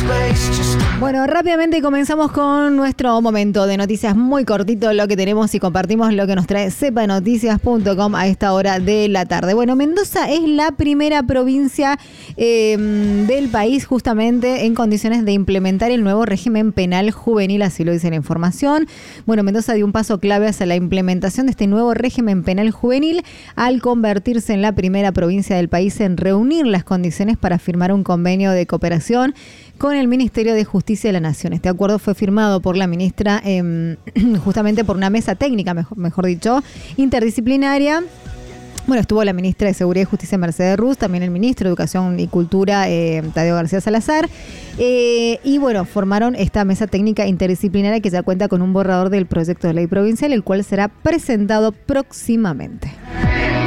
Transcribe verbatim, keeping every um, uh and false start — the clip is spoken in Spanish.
Bueno, rápidamente comenzamos con nuestro momento de noticias muy cortito, lo que tenemos y compartimos lo que nos trae sepa noticias punto com a esta hora de la tarde. Bueno, Mendoza es la primera provincia eh, del país justamente en condiciones de implementar el nuevo régimen penal juvenil, así lo dice la información. Bueno, Mendoza dio un paso clave hacia la implementación de este nuevo régimen penal juvenil al convertirse en la primera provincia del país en reunir las condiciones para firmar un convenio de cooperación con el Ministerio de Justicia de la Nación. Este acuerdo fue firmado por la ministra eh, justamente por una mesa técnica, mejor, mejor dicho, interdisciplinaria. Bueno, estuvo la ministra de Seguridad y Justicia, Mercedes Ruz, también el ministro de Educación y Cultura, eh, Tadeo García Salazar. Eh, y bueno, formaron esta mesa técnica interdisciplinaria que ya cuenta con un borrador del proyecto de ley provincial, el cual será presentado próximamente.